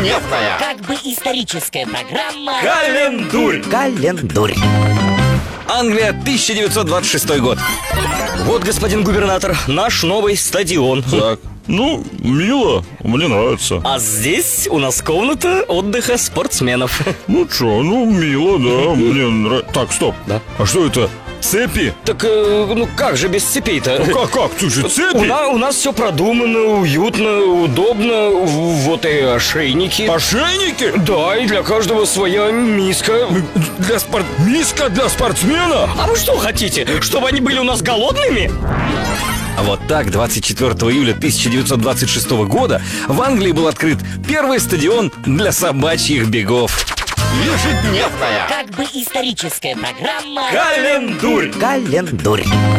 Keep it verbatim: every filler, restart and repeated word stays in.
Ежедневная, как бы историческая программа Календурь. Календурь. Англия, тысяча девятьсот двадцать шестой год. Вот, господин губернатор, наш новый стадион. Так, ну, мило, мне нравится. А здесь у нас комната отдыха спортсменов. Ну чё, ну, мило, да, мне нравится. Так, стоп, Да. а что это? Цепи? Так, э, ну как же без цепей-то? Ну как, как, ты же цепи? У, на- у нас все продумано, уютно, удобно. В- Вот и ошейники. Ошейники? Да, и для каждого своя миска. Для спорт... Миска для спортсмена? А вы что хотите, чтобы они были у нас голодными? А вот так, двадцать четвёртого июля тысяча девятьсот двадцать шестого года в Англии был открыт первый стадион для собачьих бегов. Ежедневная, как бы историческая программа Календурь. Календурь.